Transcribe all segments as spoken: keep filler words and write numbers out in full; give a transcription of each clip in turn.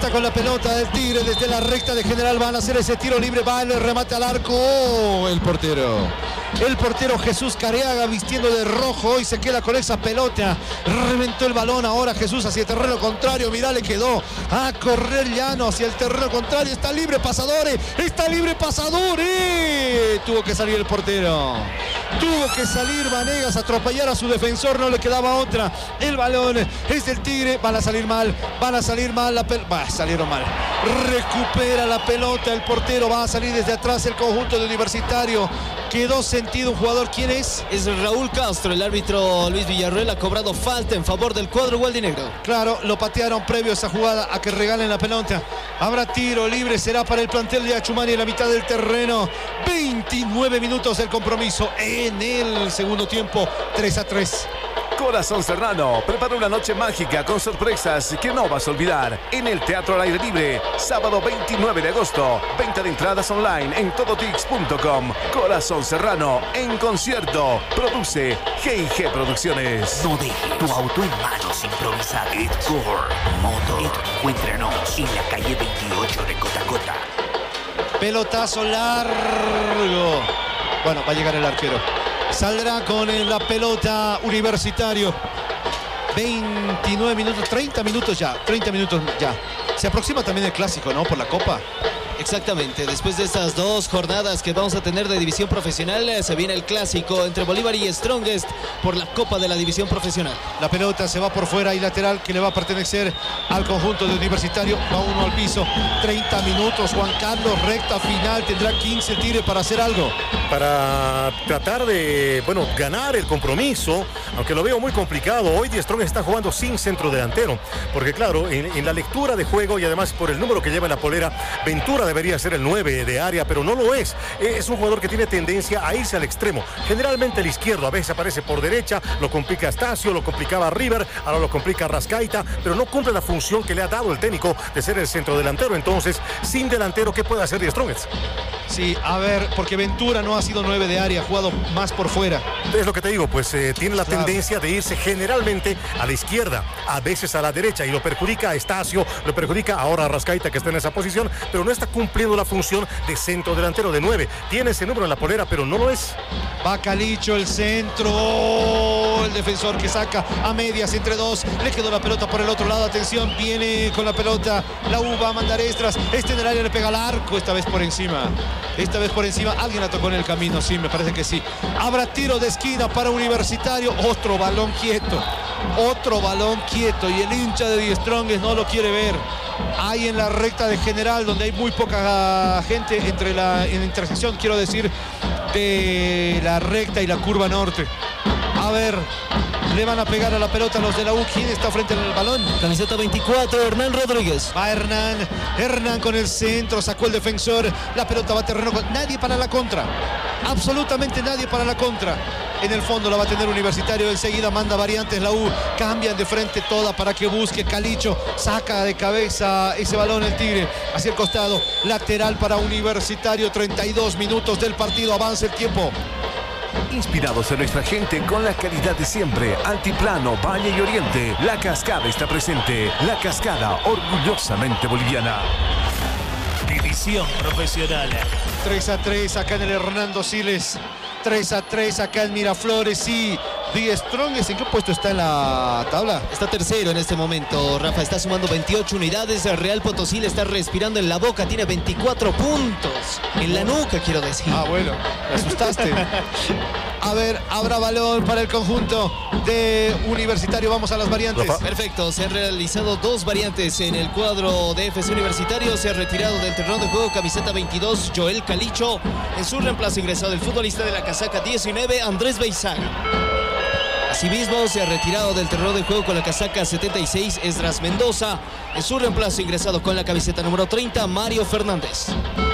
Está con la pelota del Tigre desde la recta de General. Van a hacer ese tiro libre. Va el remate al arco. Oh, el portero. El portero Jesús Careaga vistiendo de rojo y se queda con esa pelota. Reventó el balón ahora Jesús hacia el terreno contrario. Mirá, le quedó a correr llano hacia el terreno contrario. Está libre Pasadores. Está libre Pasadores. Tuvo que salir el portero. Tuvo que salir Vanegas a atropellar a su defensor. No le quedaba otra. El balón es del Tigre. Van a salir mal. Van a salir mal. La pel bah, salieron mal. Recupera la pelota el portero. Va a salir desde atrás el conjunto de Universitario. Quedó sentido un jugador. ¿Quién es? Es Raúl Castro. El árbitro Luis Villarreal ha cobrado falta en favor del cuadro gualdinegro. Claro, lo patearon previo a esa jugada a que regalen la pelota. Habrá tiro libre, será para el plantel de Achumani en la mitad del terreno. veintinueve minutos del compromiso en el segundo tiempo. tres a tres. Corazón Serrano prepara una noche mágica con sorpresas que no vas a olvidar en el Teatro al Aire Libre, sábado veintinueve de agosto. Venta de entradas online en todotix punto com. Corazón Serrano en concierto. Produce G y G Producciones. No deje tu auto en manos improvisadas. Edcore Motor. Encuéntranos en la calle veintiocho de Cotacota. Pelotazo largo. Bueno, va a llegar el arquero. Saldrá con la pelota Universitario. veintinueve minutos, treinta minutos ya. treinta minutos ya. Se aproxima también el clásico, ¿no? Por la Copa. Exactamente, después de estas dos jornadas que vamos a tener de división profesional, se viene el clásico entre Bolívar y Strongest por la Copa de la división profesional. La pelota se va por fuera y lateral que le va a pertenecer al conjunto de Universitario. Va uno al piso, treinta minutos, Juan Carlos, recta final, tendrá quince el Tigre para hacer algo. Para tratar de, bueno, ganar el compromiso, aunque lo veo muy complicado. Hoy Die Strongest está jugando sin centro delantero, porque claro, en, en la lectura de juego y además por el número que lleva en la polera, Ventura debería ser el nueve de área, pero no lo es. Es un jugador que tiene tendencia a irse al extremo. Generalmente el izquierdo, a veces aparece por derecha, lo complica Astacio, lo complicaba River, ahora lo complica Rascaita, pero no cumple la función que le ha dado el técnico de ser el centro delantero. Entonces, sin delantero, ¿qué puede hacer Die Strongest? Sí, a ver, porque Ventura no ha sido nueve de área, ha jugado más por fuera. Es lo que te digo, pues eh, tiene la claro. tendencia de irse generalmente a la izquierda, a veces a la derecha, y lo perjudica a Astacio, lo perjudica ahora a Rascaita, que está en esa posición, pero no está cumpliendo la función de centro delantero de nueve. Tiene ese número en la polera, pero no lo es. Va Calicho, el centro, el defensor que saca a medias entre dos, le quedó la pelota por el otro lado, atención, viene con la pelota, la U va a mandar extras, este en el área le pega al arco, esta vez por encima, esta vez por encima, alguien la tocó en el camino, sí, me parece que sí. Habrá tiro de esquina para Universitario, otro balón quieto, otro balón quieto, y el hincha de Die Strongest no lo quiere ver. Ahí en la recta de General, donde hay muy poca gente entre la, en la intersección, quiero decir, de la recta y la curva norte. A ver, le van a pegar a la pelota los de la U. ¿Quién está frente al balón? Camiseta veinticuatro, Hernán Rodríguez. Va Hernán, Hernán con el centro, sacó el defensor, la pelota va a terreno, nadie para la contra, absolutamente nadie para la contra. En el fondo la va a tener Universitario, enseguida manda variantes la U, cambian de frente toda para que busque Calicho, saca de cabeza ese balón el Tigre hacia el costado, lateral para Universitario, treinta y dos minutos del partido, avanza el tiempo. Inspirados en nuestra gente con la calidad de siempre. Altiplano, Valle y Oriente. La Cascada está presente. La Cascada, orgullosamente boliviana. División profesional. tres a tres acá en el Hernando Siles. tres a tres acá en Miraflores. Y Die Strongest, ¿en qué puesto está en la tabla? Está tercero en este momento, Rafa, está sumando veintiocho unidades. El Real Potosí le está respirando en la boca, tiene veinticuatro puntos. En la nuca, quiero decir. Ah, bueno, me asustaste. A ver, habrá balón para el conjunto de Universitario. Vamos a las variantes. Perfecto, se han realizado dos variantes en el cuadro de F C Universitario. Se ha retirado del terreno de juego camiseta veintidós, Joel Calicho. En su reemplazo ingresado el futbolista de la casaca diecinueve, Andrés Beizaga. Asimismo, se ha retirado del terreno de juego con la casaca setenta y seis, Esdras Mendoza. En su reemplazo ingresado con la camiseta número treinta, Mario Fernández.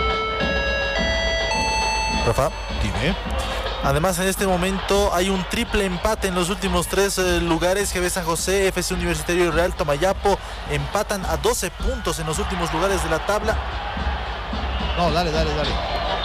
Rafa, dime. Además, en este momento hay un triple empate en los últimos tres eh, lugares. G B San José, F C Universitario y Real Tomayapo empatan a doce puntos en los últimos lugares de la tabla. No, dale, dale, dale.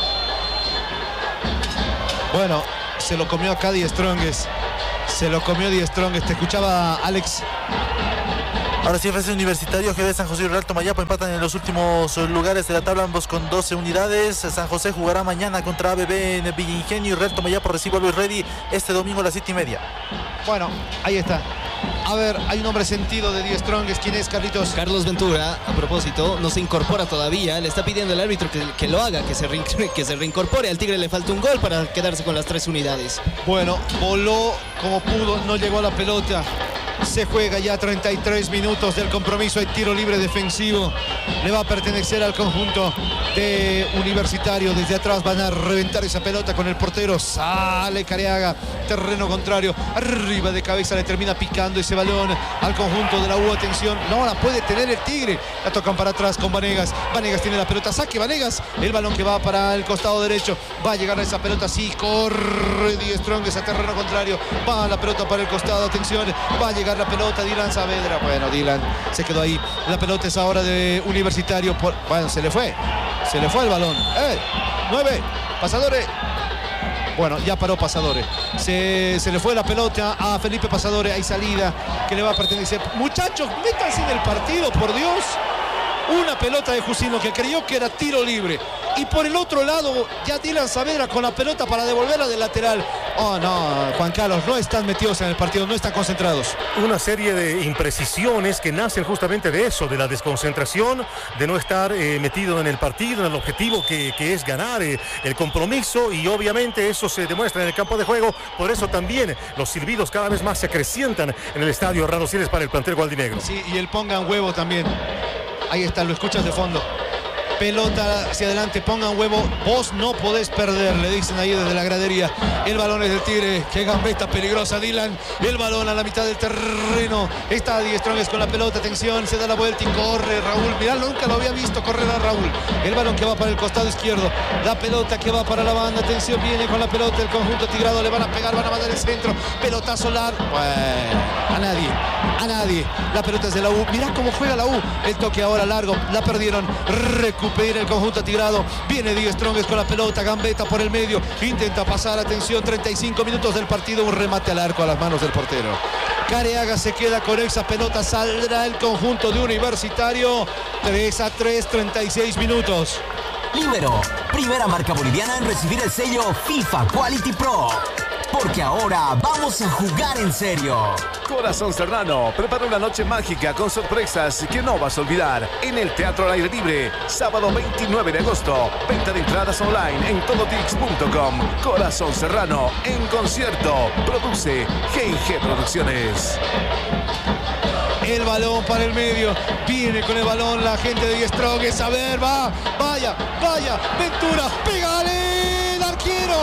Bueno, se lo comió acá Die Strongest. Se lo comió Die Strongest. Te escuchaba, Alex. Ahora sí, F C Universitario, G B San José y Real Tomayapo empatan en los últimos lugares de la tabla, ambos con doce unidades. San José jugará mañana contra A B B en Villa Ingenio y Real Tomayapo recibe a Luis Ready este domingo a las siete y media. Bueno, ahí está. A ver, hay un hombre sentido de Die Strongest. ¿Quién es, Carlitos? Carlos Ventura, a propósito, no se incorpora todavía. Le está pidiendo al árbitro que, que lo haga, que se, re, que se reincorpore. Al Tigre le falta un gol para quedarse con las tres unidades. Bueno, voló como pudo, no llegó a la pelota. Se juega ya treinta y tres minutos del compromiso. Hay tiro libre defensivo. Le va a pertenecer al conjunto de Universitario. Desde atrás van a reventar esa pelota con el portero. Sale Careaga. Terreno contrario. Arriba de cabeza le termina picando ese balón al conjunto de la U. Atención. No la puede tener el Tigre. La tocan para atrás con Vanegas. Vanegas tiene la pelota. Saque Vanegas. El balón que va para el costado derecho. Va a llegar a esa pelota. Sí, corre Die Strongest a terreno contrario. Va la pelota para el costado. Atención. Va a llegar la pelota, Dylan Saavedra. Bueno, Dylan se quedó ahí. La pelota es ahora de Universitario. Por... Bueno, se le fue. Se le fue el balón. ¡Eh! nueve. Pasadores. Bueno, ya paró Pasadores. Se, se le fue la pelota a Felipe Pasadores. Hay salida que le va a pertenecer. Muchachos, métanse en el partido, por Dios. Una pelota de Jusino que creyó que era tiro libre. Y por el otro lado, ya Dylan Saavedra con la pelota para devolverla de lateral. Oh, no, Juan Carlos, no están metidos en el partido, no están concentrados. Una serie de imprecisiones que nacen justamente de eso, de la desconcentración, de no estar eh, metido en el partido, en el objetivo que, que es ganar eh, el compromiso, y obviamente eso se demuestra en el campo de juego. Por eso también los silbidos cada vez más se acrecientan en el estadio Hernando Siles para el plantel gualdinegro. Sí, y el pongan huevo también. Ahí está, lo escuchas de fondo. Pelota hacia adelante, pongan huevo. Vos no podés perder, le dicen ahí desde la gradería. El balón es del Tigre. Qué gambeta peligrosa, Dylan. El balón a la mitad del terreno. Está Die Strongest con la pelota. Atención, se da la vuelta y corre Raúl. Mirá, nunca lo había visto correr a Raúl. El balón que va para el costado izquierdo. La pelota que va para la banda. Atención, viene con la pelota el conjunto tigrado. Le van a pegar, van a mandar el centro. Pelotazo largo. Bueno, a nadie, a nadie. La pelota es de la U. Mirá cómo juega la U. El toque ahora largo. La perdieron. Recuperaron el conjunto tigrado. Viene Die Strongest con la pelota, gambeta por el medio, intenta pasar. Atención, treinta y cinco minutos del partido, un remate al arco a las manos del portero. Careaga se queda con esa pelota, saldrá el conjunto de Universitario. Tres a tres, treinta y seis minutos. Libero, primera marca boliviana en recibir el sello FIFA Quality Pro. Porque ahora vamos a jugar en serio. Corazón Serrano prepara una noche mágica con sorpresas que no vas a olvidar en el Teatro al Aire Libre, sábado veintinueve de agosto. Venta de entradas online en todotix punto com. Corazón Serrano en concierto. Produce G y G Producciones. El balón para el medio. Viene con el balón la gente de Die Strongest. A ver, va, vaya, vaya. Ventura, pégale el arquero.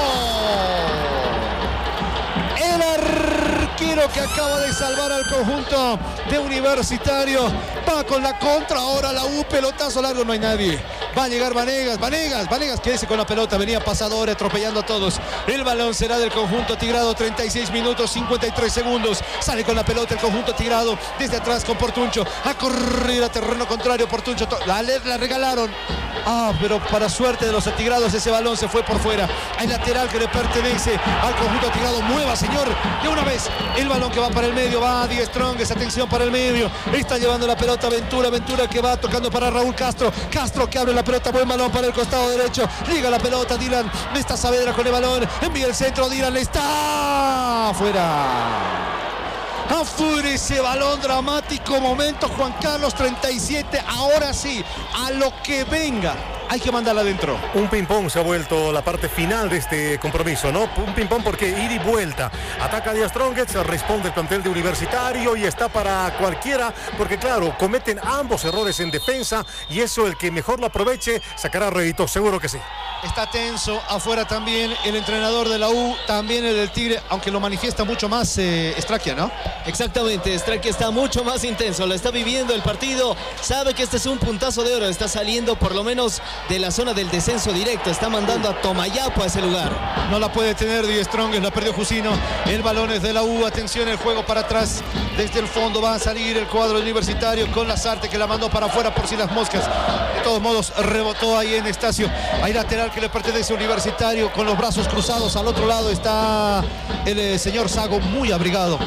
El arquero que acaba de salvar al conjunto de Universitario. Va con la contra, ahora la U, pelotazo largo, no hay nadie. Va a llegar Vanegas, Vanegas, Vanegas, quédese con la pelota, venía Pasadores atropellando a todos. El balón será del conjunto tigrado, treinta y seis minutos, cincuenta y tres segundos. Sale con la pelota el conjunto tigrado, desde atrás con Portuncho. A correr a terreno contrario, Portuncho, la, la regalaron. Ah, pero para suerte de los atigrados ese balón se fue por fuera. Hay lateral que le pertenece al conjunto tigrado. Mueva, señor, de una vez. El balón que va para el medio, va a Die Strongest, atención para el medio. Está llevando la pelota Ventura, Ventura que va tocando para Raúl Castro. Castro que abre la pelota, buen balón para el costado derecho. Liga la pelota, Dylan. Está Saavedra con el balón. Envía el centro, Dylan. Está afuera. Afuera ese balón, dramático momento, Juan Carlos. Treinta y siete, ahora sí, a lo que venga, hay que mandarla adentro. Un ping-pong se ha vuelto la parte final de este compromiso, ¿no? Un ping-pong porque ida y vuelta. Ataca Die Strongest, responde el plantel de Universitario y está para cualquiera, porque claro, cometen ambos errores en defensa y eso el que mejor lo aproveche sacará rédito, seguro que sí. Está tenso, afuera también el entrenador de la U, también el del Tigre, aunque lo manifiesta mucho más eh, Straquia, ¿no? Exactamente, Straquia está mucho más intenso, lo está viviendo el partido, sabe que este es un puntazo de oro, está saliendo por lo menos de la zona del descenso directo, está mandando a Tomayapo a ese lugar. No la puede tener Die Strongest, la perdió Jusino, el balón es de la U, atención, el juego para atrás, desde el fondo va a salir el cuadro Universitario con Lazarte que la mandó para afuera por si las moscas, de todos modos rebotó ahí en Estacio, hay lateral que le pertenece a Universitario con los brazos cruzados, al otro lado está el eh, señor Sago muy abrigado.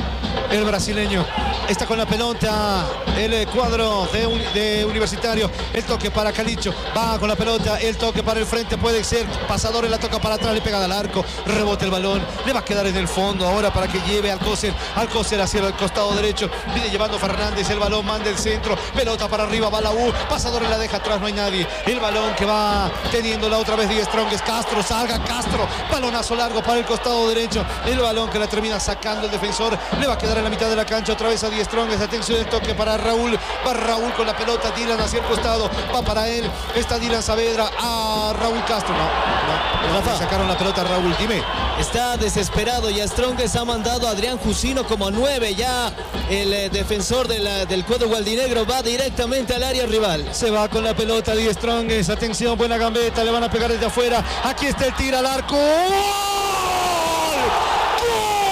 el brasileño. Está con la pelota el cuadro de, un, de Universitario. El toque para Calicho. Va con la pelota. El toque para el frente. Puede ser pasador. La toca para atrás. Le pega al arco. Rebota el balón. Le va a quedar en el fondo ahora para que lleve al Alcócer. Alcócer hacia el costado derecho. Viene llevando Fernández. El balón manda el centro. Pelota para arriba. Va la U. Pasador la deja atrás. No hay nadie. El balón que va teniendo la otra vez Die Strongest. Castro. Salga Castro. Balonazo largo para el costado derecho. El balón que la termina sacando el defensor. Le va a quedar en la mitad de la cancha. Otra vez a Die Strongest. Atención, el toque para Raúl. Va Raúl con la pelota. Dylan hacia el costado. Va para él. Está Dylan Saavedra. A Raúl Castro. No, no. no sacaron la pelota a Raúl. Dime. Está desesperado. Ya Strongest ha mandado a Adrián Jusino como nueve. Ya el eh, defensor de la, del cuadro gualdinegro va directamente al área rival. Se va con la pelota Die Strongest. Atención, buena gambeta. Le van a pegar desde afuera. Aquí está el tiro al arco. ¡Oh!